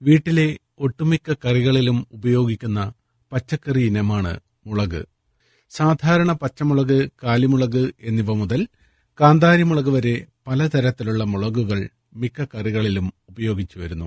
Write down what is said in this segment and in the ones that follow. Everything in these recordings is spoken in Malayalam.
വീട്ടിലെ ഒട്ടുമിക്ക കറികളിലും ഉപയോഗിക്കുന്ന പച്ചക്കറി ഇനമാണ് മുളക്. സാധാരണ പച്ചമുളക്, കാലിമുളക് എന്നിവ മുതൽ കാന്താരിമുളക് വരെ പലതരത്തിലുള്ള മുളകുകൾ മിക്ക കറികളിലും ഉപയോഗിച്ചു വരുന്നു.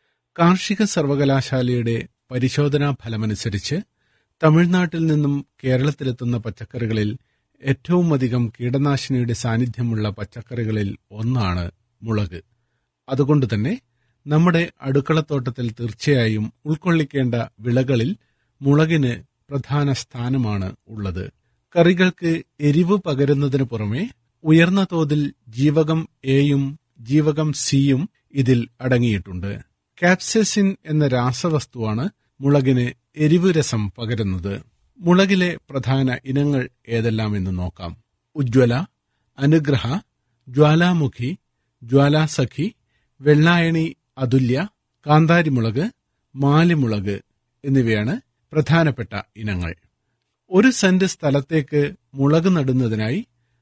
കാർഷിക സർവകലാശാലയുടെ പരിശോധനാ ഫലമനുസരിച്ച് തമിഴ്നാട്ടിൽ നിന്നും കേരളത്തിലെത്തുന്ന പച്ചക്കറികളിൽ ഏറ്റവും അധികം കീടനാശിനിയുടെ സാന്നിധ്യമുള്ള പച്ചക്കറികളിൽ ഒന്നാണ് മുളക്. അതുകൊണ്ടുതന്നെ നമ്മുടെ അടുക്കളത്തോട്ടത്തിൽ തീർച്ചയായും ഉൾക്കൊള്ളിക്കേണ്ട വിളകളിൽ മുളകിന് പ്രധാന സ്ഥാനമാണ് ഉള്ളത്. കറികൾക്ക് എരിവ് പകരുന്നതിനു പുറമെ ഉയർന്ന തോതിൽ ജീവകം എയും ജീവകം സിയും ഇതിൽ അടങ്ങിയിട്ടുണ്ട്. കാപ്സൈസിൻ എന്ന രാസവസ്തുവാണ് മുളകിന് എരിവ് രസം പകരുന്നത്. മുളകിലെ പ്രധാന ഇനങ്ങൾ ഏതെല്ലാമെന്ന് നോക്കാം. ഉജ്ജ്വല, അനുഗ്രഹ, ജ്വാലാമുഖി, ജ്വാലാസഖി, വെള്ളായണി അതുല്യ, കാന്താരിമുളക്, മാലിമുളക് എന്നിവയാണ് പ്രധാനപ്പെട്ട ഇനങ്ങൾ. 1 സെന്റ് സ്ഥലത്തേക്ക് മുളക് നടുന്നതിനായി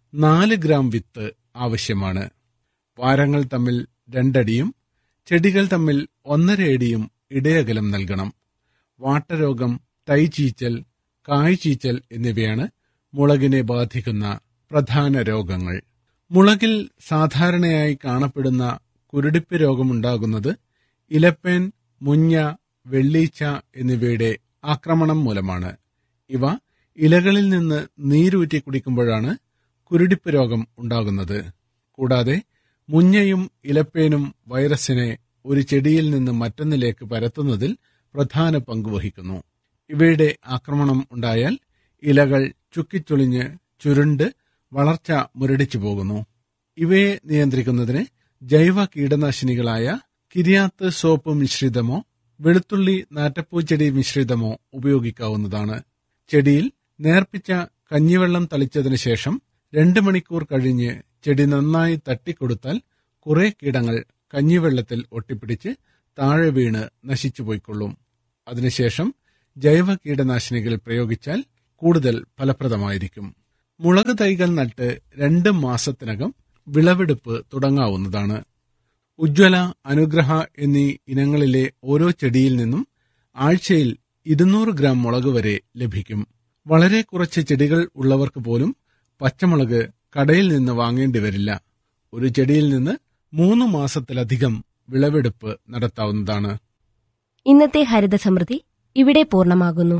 4 ഗ്രാം വിത്ത് ആവശ്യമാണ്. വാരങ്ങൾ തമ്മിൽ 2 അടിയും ചെടികൾ തമ്മിൽ 1.5 അടിയും ഇടയകലം നൽകണം. വാട്ടരോഗം, തൈചീച്ചൽ, കായ്ചീച്ചൽ എന്നിവയാണ് മുളകിനെ ബാധിക്കുന്ന പ്രധാന രോഗങ്ങൾ. മുളകിൽ സാധാരണയായി കാണപ്പെടുന്ന കുരുടിപ്പ് രോഗമുണ്ടാകുന്നത് ഇലപ്പേൻ, മുഞ്ഞ, വെള്ളീച്ച എന്നിവയുടെ ആക്രമണം മൂലമാണ്. ഇവ ഇലകളിൽ നിന്ന് നീരൂറ്റി കുടിക്കുമ്പോഴാണ് കുരുടിപ്പ് രോഗം ഉണ്ടാകുന്നത്. കൂടാതെ മുഞ്ഞയും ഇലപ്പേനും വൈറസിനെ ഒരു ചെടിയിൽ നിന്ന് മറ്റൊന്നിലേക്ക് പരത്തുന്നതിൽ പ്രധാന പങ്കുവഹിക്കുന്നു. ഇവയുടെ ആക്രമണം ഉണ്ടായാൽ ഇലകൾ ചുക്കിച്ചുളിഞ്ഞ് ചുരുണ്ട് വളർച്ച മുരടിച്ചു പോകുന്നു. ഇവയെ നിയന്ത്രിക്കുന്നതിന് ജൈവ കീടനാശിനികളായ കിരിയാത്ത് സോപ്പ് മിശ്രിതമോ വെളുത്തുള്ളി നാറ്റപ്പൂച്ചെടി മിശ്രിതമോ ഉപയോഗിക്കാവുന്നതാണ്. ചെടിയിൽ നേർപ്പിച്ച കഞ്ഞിവെള്ളം തളിച്ചതിനു ശേഷം 2 മണിക്കൂർ കഴിഞ്ഞ് ചെടി നന്നായി തട്ടിക്കൊടുത്താൽ കുറെ കീടങ്ങൾ കഞ്ഞിവെള്ളത്തിൽ ഒട്ടിപ്പിടിച്ച് താഴെ വീണ് നശിച്ചുപോയിക്കൊള്ളും. അതിനുശേഷം ജൈവ കീടനാശിനികൾ പ്രയോഗിച്ചാൽ കൂടുതൽ ഫലപ്രദമായിരിക്കും. മുളക് തൈകൾ നട്ട് 2 മാസത്തിനകം വിളവെടുപ്പ് തുടങ്ങാവുന്നതാണ്. ഉജ്ജ്വല, അനുഗ്രഹ എന്നീ ഇനങ്ങളിലെ ഓരോ ചെടിയിൽ നിന്നും ആഴ്ചയിൽ 200 ഗ്രാം മുളക് വരെ ലഭിക്കും. വളരെ കുറച്ച് ചെടികൾ ഉള്ളവർക്ക് പോലും പച്ചമുളക് കടയിൽ നിന്ന് വാങ്ങേണ്ടി വരില്ല. ഒരു ചെടിയിൽ നിന്ന് 3 മാസത്തിലധികം വിളവെടുപ്പ് നടത്താവുന്നതാണ്. ഇന്നത്തെ ഹരിതസമൃദ്ധി ഇവിടെ പൂർണ്ണമാകുന്നു.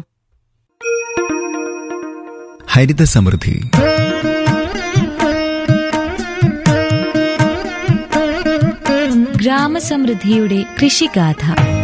ഹരിതസമൃദ്ധി ഗ്രാമസമൃദ്ധിയുടെ കൃഷിഗാഥ.